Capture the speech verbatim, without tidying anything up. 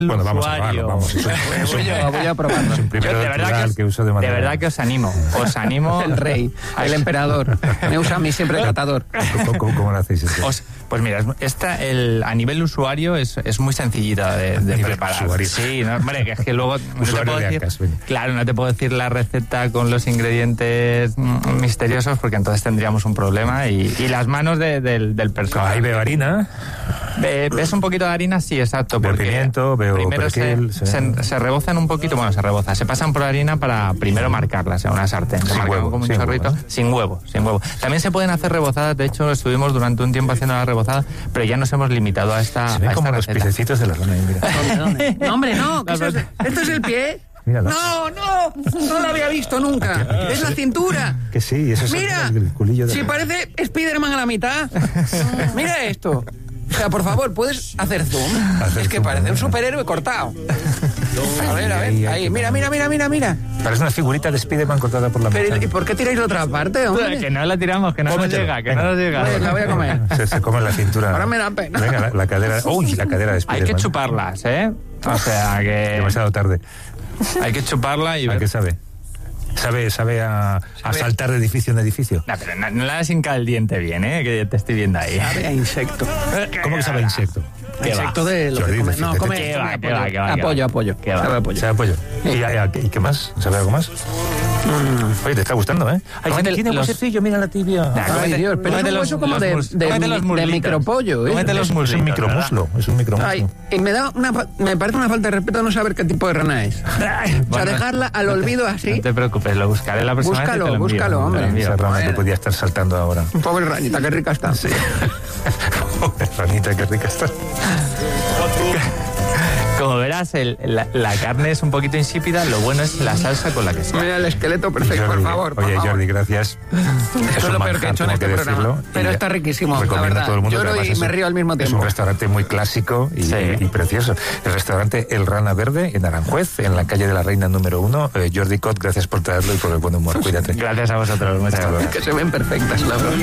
Bueno, vamos a probarlo, vamos. Eso, eso, voy, yo, voy a probarlo. Es un primero de, verdad que, os, que uso de manera... de verdad que os animo. Os animo. El rey, el emperador. Me usa a mí siempre el catador. ¿Cómo, cómo, cómo lo hacéis? Os, pues mira, esta, el, a nivel usuario es, es muy sencillita de, de preparar. Usuario. Sí, no, hombre, que es que luego no te puedo decir, Acas, claro, no te puedo decir la receta con los ingredientes mm, misteriosos porque entonces tendríamos un problema y, y las manos de, de, del personal. Ahí veo harina. Ve, ¿Ves un poquito de harina? Sí, exacto. Veo pimiento, veo primero perejil, se, sí. se, se rebozan un poquito, bueno, se reboza, se pasan por harina para primero marcarlas en una sartén. Sin huevo, como un sin chorrito, huevo, ¿eh? sin huevo, sin huevo. También se pueden hacer rebozadas, de hecho estuvimos durante un tiempo haciendo la rebozada, pero ya nos hemos limitado a esta Se ven a como esta los receta. piececitos de la rana, mira. ¿Dónde, dónde? No, hombre, no. ¿Qué es eso? ¿Esto es el pie? Míralo. No, no, no lo había visto nunca. Es la cintura. Que sí, eso es Mira, el, el culillo de si la... parece Spiderman a la mitad. Mira esto. O sea, por favor, ¿puedes hacer zoom? Hacer es que zoom, parece ¿no? un superhéroe cortado. A ver, a ver, Ahí, ahí, ahí. ahí. Mira, mira, mira, mira, mira. Parece una figurita de Spiderman cortada por la Pero, mitad. ¿y por qué tiráis la otra parte, hombre? Que no la tiramos, que no nos Cómetelo, llega, que venga. no nos llega. Pues la voy a comer. Se, se come la cintura. Ahora me da pena. Venga, la, la cadera. Uy, la cadera de Hay Spiderman. que chuparlas, ¿eh? O sea que... Demasiado tarde. Hay que chuparla y ¿A ver... qué sabe? ¿Sabe, sabe a, a saltar de edificio en edificio? No, pero no, no la sin caliente bien, ¿eh? Que te estoy viendo ahí. Sabe a insecto. ¿Cómo que sabe a insecto? ¿Qué Insecto va? de lo Jordi, que come. No, defiéndete. come. ¿Qué come va, qué apoyo. va, qué va, qué va? Apoyo, apoyo. ¿Qué va? Sabe a apoyo. ¿Sabe apoyo? ¿Y, y, y qué más? ¿Sabe algo más? Mm. Oye, te está gustando, ¿eh? Ay, Cómete tiene los- huesecillo, mira la tibia. Nah, Ay, cómete- Dios, pero es cómete un los- hueso como los de, mus- de, cómete los de muslitos. micropollo, ¿eh? Cómete los Es un muslitos, micromuslo, es un micromuslo. Ay, y me da una, fa- me parece una falta de respeto no saber qué tipo de rana es. ¿verdad? O sea, Bueno, dejarla al olvido así. No te preocupes, lo buscaré la próxima Búscalo, vez y te lo envío. búscalo, Te lo hombre. envío. Esa rana Bueno. que podía estar saltando ahora. Pobre ranita, qué rica está. Sí. Ranita, qué rica está. Como verás, el- la, la carne es un poquito insípida, lo bueno es la salsa con la que se Mira el esqueleto perfecto, Jordi, por favor. por Oye, favor. Jordi, gracias. Esto es un lo peor que he manjar, hecho en tengo este que programa. decirlo. Pero Y está riquísimo, la recomiendo verdad. a todo el mundo. Lloro que además y es me un- río al mismo Es tiempo. un restaurante muy clásico y, Sí. y precioso. El restaurante El Rana Verde, en Aranjuez, en la calle de la Reina número uno. Eh, Jordi Cot, gracias por traerlo y por el buen humor. Cuídate. Gracias a vosotros, muchas gracias. Que se ven perfectas, la verdad.